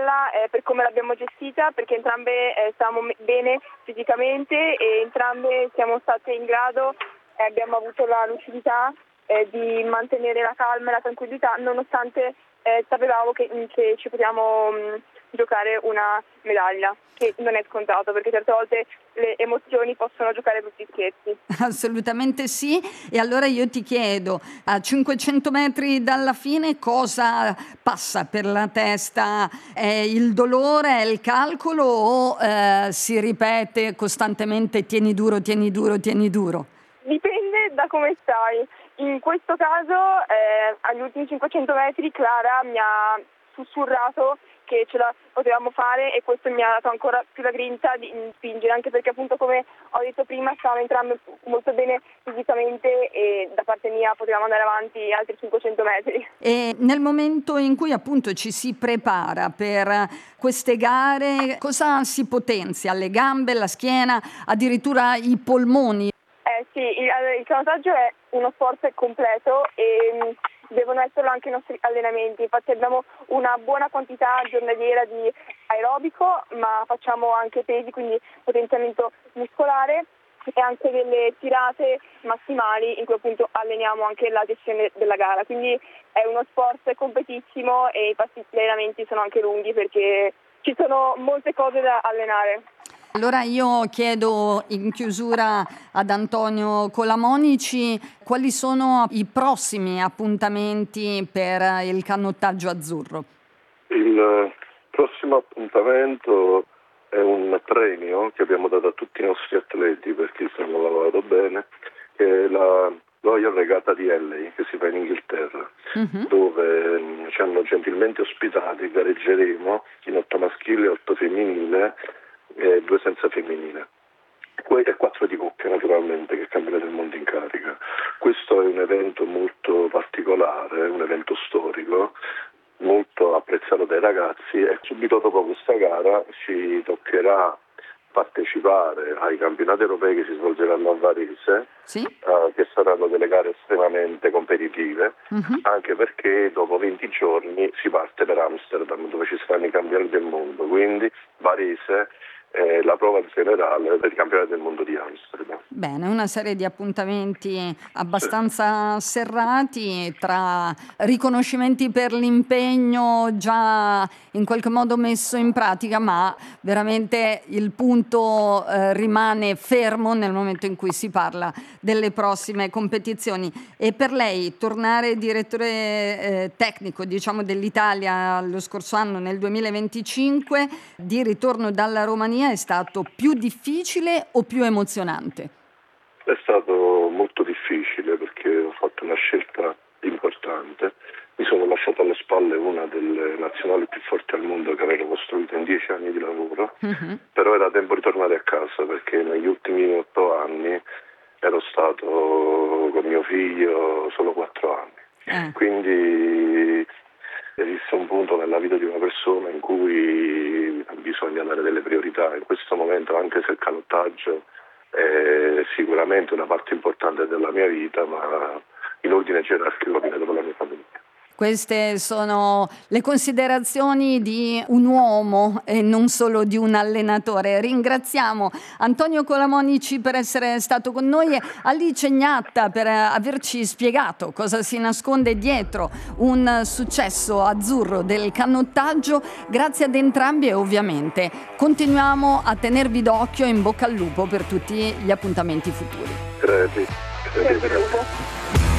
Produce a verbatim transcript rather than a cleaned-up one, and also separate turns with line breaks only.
gara eh, per come l'abbiamo gestita, perché entrambe eh, stavamo me- bene fisicamente e entrambe siamo state in grado e abbiamo avuto la lucidità eh, di mantenere la calma e la tranquillità, nonostante eh, sapevamo che, che ci potevamo mh, giocare una medaglia, che non è scontato, perché certe volte le emozioni possono giocare brutti scherzi.
Assolutamente sì. E allora io ti chiedo, a cinquecento metri dalla fine cosa passa per la testa? È il dolore, è il calcolo o eh, si ripete costantemente tieni duro, tieni duro, tieni duro?
Dipende da come stai. In questo caso, eh, agli ultimi cinquecento metri, Clara mi ha sussurrato che ce la potevamo fare e questo mi ha dato ancora più la grinta di spingere, anche perché appunto, come ho detto prima, stavamo entrando molto bene fisicamente e da parte mia potevamo andare avanti altri cinquecento metri.
E nel momento in cui appunto ci si prepara per queste gare, cosa si potenzia? Le gambe, la schiena, addirittura i polmoni?
Eh sì, il, il canottaggio è uno sport completo e mh, devono esserlo anche i nostri allenamenti. Infatti abbiamo una buona quantità giornaliera di aerobico, ma facciamo anche pesi, quindi potenziamento muscolare e anche delle tirate massimali in cui appunto alleniamo anche la gestione della gara. Quindi è uno sport completissimo e infatti gli allenamenti sono anche lunghi perché ci sono molte cose da allenare.
Allora io chiedo in chiusura ad Antonio Colamonici quali sono i prossimi appuntamenti per il canottaggio azzurro.
Il prossimo appuntamento è un premio che abbiamo dato a tutti i nostri atleti perché ci hanno lavorato bene, che è la Royal Regatta di L A che si fa in Inghilterra, uh-huh. dove ci hanno gentilmente ospitati, gareggeremo in otto maschile e otto femminile e due senza femminile e quattro di coppia naturalmente, che è il campionato del mondo in carica. Questo è un evento molto particolare, un evento storico molto apprezzato dai ragazzi e subito dopo questa gara ci toccherà partecipare ai campionati europei che si svolgeranno a Varese,
sì?
uh, che saranno delle gare estremamente competitive, uh-huh. anche perché dopo venti giorni si parte per Amsterdam dove ci saranno i campionati del mondo, quindi Varese è la prova generale del campionato del mondo di Amsterdam.
Bene, una serie di appuntamenti abbastanza sì. serrati, tra riconoscimenti per l'impegno già in qualche modo messo in pratica, ma veramente il punto eh, rimane fermo nel momento in cui si parla delle prossime competizioni. E per lei tornare direttore eh, tecnico, diciamo, dell'Italia lo scorso anno nel duemilaventicinque, di ritorno dalla Romania, è stato più difficile o più emozionante?
È stato molto difficile perché ho fatto una scelta importante. Mi sono lasciato alle spalle una delle nazionali più forti al mondo che avevo costruito in dieci anni di lavoro, uh-huh. però era tempo di tornare a casa perché negli ultimi otto anni ero stato con mio figlio solo quattro anni. Uh. Quindi esiste un punto nella vita di una persona in cui bisogna dare delle priorità. In questo momento, anche se il canottaggio è sicuramente una parte importante della mia vita, ma in ordine gerarchico viene dopo la mia famiglia.
Queste sono le considerazioni di un uomo e non solo di un allenatore. Ringraziamo Antonio Colamonici per essere stato con noi e Alice Gnatta per averci spiegato cosa si nasconde dietro un successo azzurro del canottaggio. Grazie ad entrambi e ovviamente continuiamo a tenervi d'occhio. In bocca al lupo per tutti gli appuntamenti futuri.
Grazie. Grazie.